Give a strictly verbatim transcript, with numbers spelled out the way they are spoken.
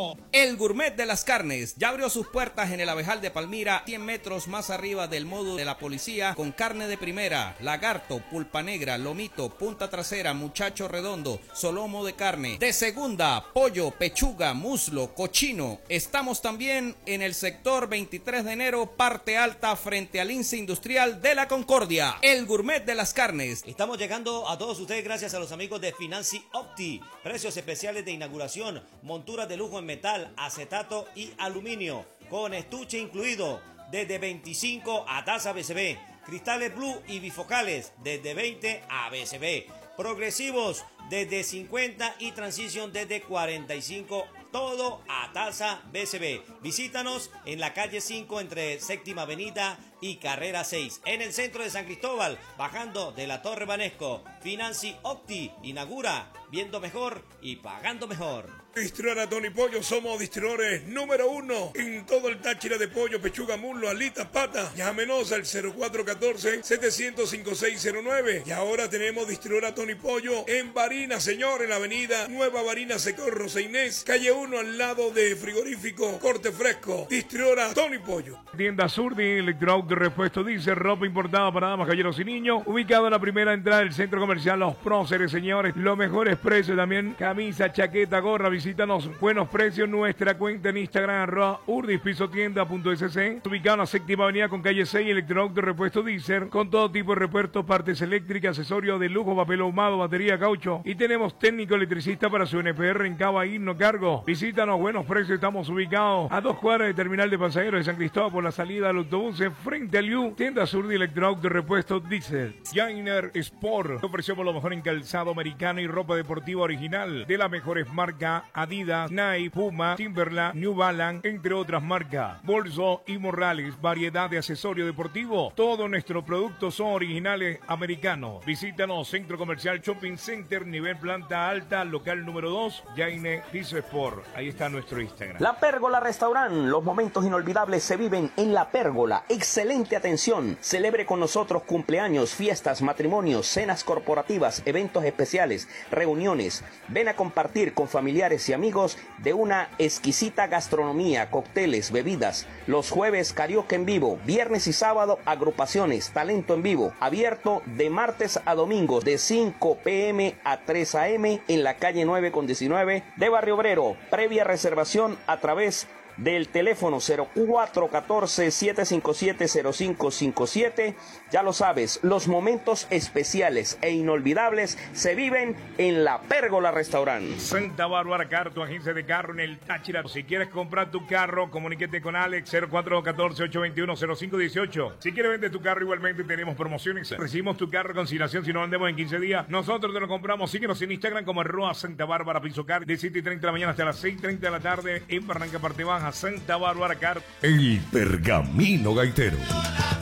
El Gourmet de las Carnes ya abrió sus puertas en el Abejal de Palmira, cien metros más arriba del módulo de la policía, con carne de primera, lagarto, pulpa negra, lomito, punta trasera, muchacho redondo, solomo de carne, de segunda, pollo, pechuga, muslo, cochino. Estamos también en el sector veintitrés de enero, parte alta, frente al INSE Industrial de la Concordia. El Gourmet de las Carnes. Estamos llegando a todos ustedes gracias a los amigos de Financi Opti. Precios especiales de inauguración, monturas de lujo en metal, acetato y aluminio, con estuche incluido, desde veinticinco a tasa B C B. Cristales Blue y bifocales, desde veinte a B C B. Progresivos, desde cincuenta y Transition desde cuarenta y cinco. Todo a tasa B C B. Visítanos en la calle cinco entre Séptima Avenida y Carrera seis, en el centro de San Cristóbal, bajando de la Torre Banesco. Financi Opti inaugura viendo mejor y pagando mejor. Distribuidora Tony Pollo, somos distribuidores número uno en todo el Táchira de pollo, pechuga, muslo, alitas, patas. Llámenos al cero cuatro uno cuatro, siete cero cero, cinco seis cero nueve. Y ahora tenemos distribuidora Tony Pollo en Barinas, señor, en la avenida Nueva Barinas, sector Rosa Inés, calle uno, al lado de frigorífico Corte Fresco. Distribuidora Tony Pollo. Tienda Surdi, electroauto, repuesto diésel, ropa importada para damas, caballeros y niños. Ubicado en la primera entrada del centro comercial Los Próceres, señores. Los mejores precios también. Camisa, chaqueta, gorra. Visítanos. Buenos precios. Nuestra cuenta en Instagram, arroba urdispisotienda.sc. Ubicado en la séptima avenida con calle seis, electroauto, repuesto diésel. Con todo tipo de repuestos, partes eléctricas, accesorios de lujo, papel ahumado, batería, caucho. Y tenemos técnico electricista para su N P R en Cava, no cargo. Visítanos. Buenos precios. Estamos ubicados a dos cuadras del terminal de pasajeros de San Cristóbal por la salida del autobús, frente al U. Tienda Sur de electroauto, repuesto diésel. Jainer Sport. Ofrecemos lo mejor en calzado americano y ropa deportiva original de las mejores marcas: Adidas, Nike, Puma, Timberland, New Balance, entre otras marcas. Bolso y morrales, variedad de accesorios deportivos. Todos nuestros productos son originales americanos. Visítanos, Centro Comercial Shopping Center, nivel planta alta, local número dos, Jainer Sport. Ahí está nuestro Instagram. La Pérgola Restaurant. Los momentos inolvidables se viven en La Pérgola. Excelente atención. Celebre con nosotros cumpleaños, fiestas, matrimonios, cenas corporativas, eventos especiales, reuniones. Ven a compartir con familiares y amigos de una exquisita gastronomía, cócteles, bebidas. Los jueves, karaoke en vivo. Viernes y sábado, agrupaciones, talento en vivo. Abierto de martes a domingo de cinco pe eme a tres a eme en la calle nueve con diecinueve de Barrio Obrero. Previa reservación a través del teléfono cero cuatro uno cuatro, siete cinco siete, cero cinco cinco siete. Ya lo sabes, los momentos especiales e inolvidables se viven en La Pérgola Restaurant. Santa Bárbara Car, tu agencia de carro en el Táchira. Si quieres comprar tu carro, comuníquete con Alex, cero cuatro uno cuatro, ocho dos uno, cero cinco uno ocho. Si quieres vender tu carro, igualmente tenemos promociones. Recibimos tu carro con consignación si no vendemos en quince días. Nosotros te lo compramos. Síguenos en Instagram como arroba Santa Bárbara Piso Car, de siete y treinta de la mañana hasta las seis y treinta de la tarde en Barranca Parte Baja. Santa Bárbara Car. El Pergamino Gaitero.